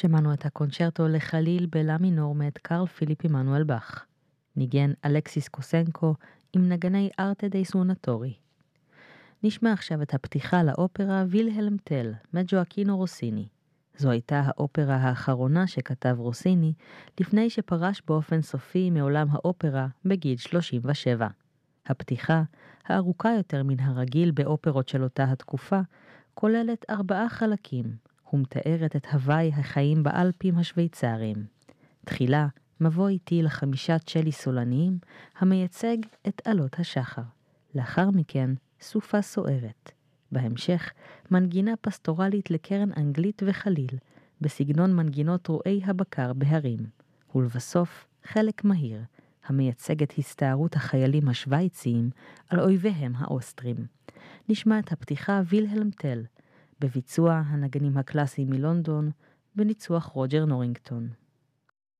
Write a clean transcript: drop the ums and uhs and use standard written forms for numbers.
שמענו את הקונצ'רטו לחליל בלה מינור מאת קרל פיליפ עמנואל באך. ניגן אלכסיס קוסנקו עם נגני ארטה די סונטורי. נשמע עכשיו את הפתיחה לאופרה וילהלם טל מאת ג'ואקינו רוסיני. זו הייתה האופרה האחרונה שכתב רוסיני לפני שפרש באופן סופי מעולם האופרה בגיל 37. הפתיחה, הארוכה יותר מן הרגיל באופרות של אותה התקופה, כוללת 4 חלקים, ומתארת את הוואי החיים באלפים השוויצריים. תחילה, מבוא איטי ל5 צ'לי סולניים, המייצג את עלות השחר. לאחר מכן, סופה סוערת. בהמשך, מנגינה פסטורלית לקרן אנגלית וחליל, בסגנון מנגינות רועי הבקר בהרים. ולבסוף, חלק מהיר, המייצג את הסתערות החיילים השוויציים על אויביהם האוסטרים. נשמע את הפתיחה וילהלם טל, בביצוע הנגנים הקלאסיים מלונדון, בניצוח רוג'ר נורינגטון.